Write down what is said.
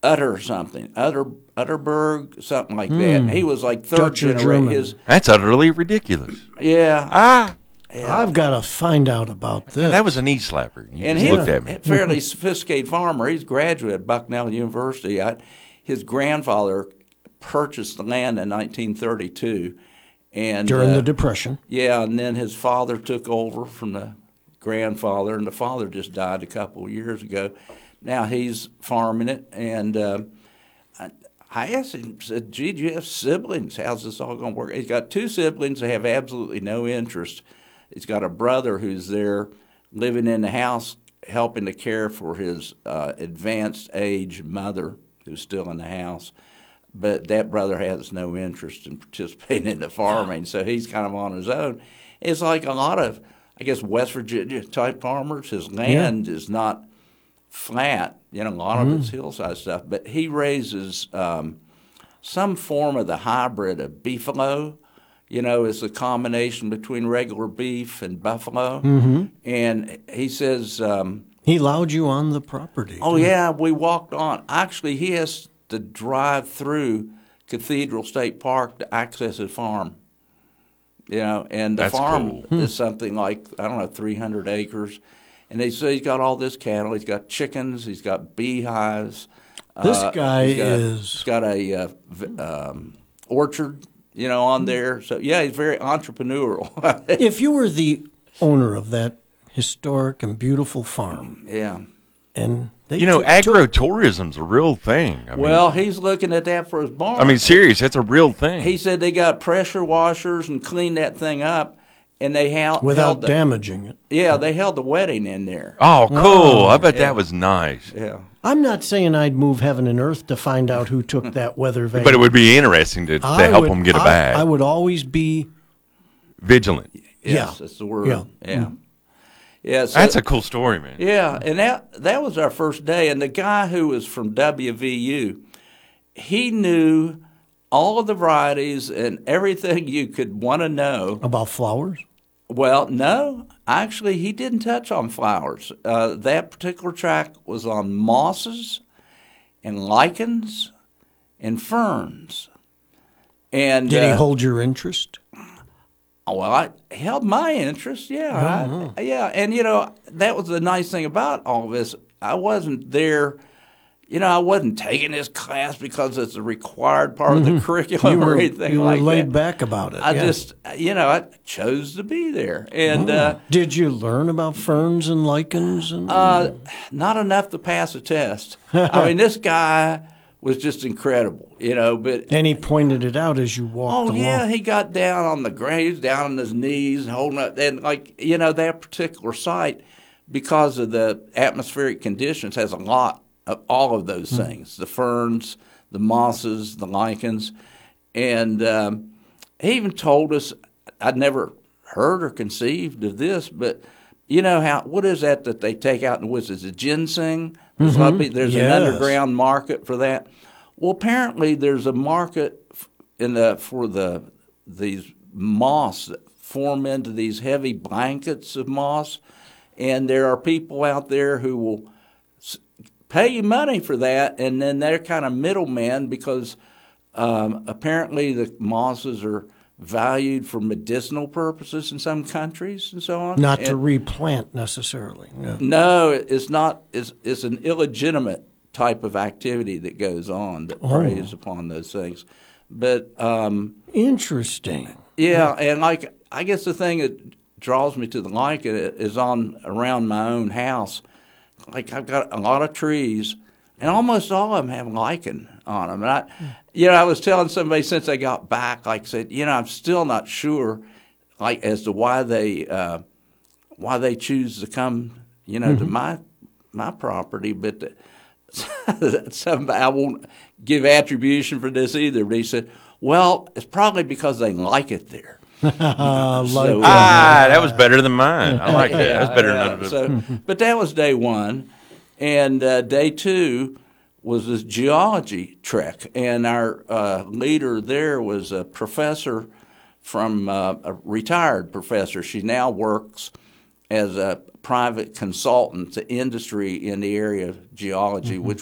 Utter something, Utterberg, something like that. He was like third Dutch or generation. German. That's utterly ridiculous. Yeah, I've got to find out about this. That was a knee slapper. You and just he looked at me. a fairly sophisticated farmer. He's a graduate at Bucknell University. His grandfather purchased the land in 1932, and During the Depression. yeah, and then his father took over from the grandfather, and the father just died a couple of years ago. Now he's farming it, and I asked him, said, "Gee, do you have siblings? How's this all going to work?" He's got two siblings that have absolutely no interest. He's got a brother who's there living in the house, helping to care for his advanced age mother, who's still in the house. But that brother has no interest in participating in the farming, so he's kind of on his own. It's like a lot of, I guess, West Virginia type farmers. His land is not flat, a lot of it's hillside stuff, but he raises some form of the hybrid of beefalo. It's a combination between regular beef and buffalo. And he says, He allowed you on the property. oh yeah, we walked on. Actually, he has to drive through Cathedral State Park to access his farm. And the That's farm cool. is something like, I don't know, 300 acres. And they say he's got all this cattle. He's got chickens. He's got beehives. This guy He's got a orchard, on there. So, yeah, he's very entrepreneurial. If you were the owner of that historic and beautiful farm, Yeah. and they Agrotourism's a real thing. Well, he's looking at that for his barn. Serious, that's a real thing. He said they got pressure washers and cleaned that thing up, and they without damaging it. Yeah, they held the wedding in there. Oh, cool. I bet that was nice. Yeah. I'm not saying I'd move heaven and earth to find out who took that weather vane. But it would be interesting to help them get it back. I would always be Vigilant. Yes, that's the word. Yeah. Yeah, so, That's a cool story, man. yeah, and that was our first day. And the guy who was from WVU, he knew all of the varieties and everything you could want to know. about flowers. Well, no, actually, he didn't touch on flowers. That particular track was on mosses and lichens and ferns. And Did he hold your interest? well, I held my interest, yeah. Yeah, and, that was the nice thing about all this. I wasn't there, I wasn't taking this class because it's a required part of the curriculum or anything you were like laid that. back about it. I yeah. just, I chose to be there. And Did you learn about ferns and lichens? And not enough to pass a test. I mean, this guy was just incredible, but... And he pointed it out as you walked along. yeah, he got down on the ground, he was down on his knees and holding up, and that particular site, because of the atmospheric conditions, has a lot of all of those things, the ferns, the mosses, the lichens, and he even told us, I'd never heard or conceived of this, but what is that they take out in the woods? Is it ginseng? There's an underground market for that. Well, apparently there's a market for these moss that form into these heavy blankets of moss, and there are people out there who will pay you money for that, and then they're kind of middlemen because apparently the mosses are valued for medicinal purposes in some countries and so on. Not to replant necessarily. No. No, it's not. It's an illegitimate type of activity that goes on that preys upon those things. But Interesting. yeah, and I guess the thing that draws me to the lichen is around my own house. Like I've got a lot of trees, and almost all of them have lichen on them. And I was telling somebody since I got back, like I said, I'm still not sure, as to why they choose to come, to my property. But somebody, I won't give attribution for this either. But he said, well, it's probably because they like it there. That was better than mine. I like that. That was better than others. But that was day one, and day two was this geology trek, and our leader there was a professor from a retired professor. She now works as a private consultant to industry in the area of geology, which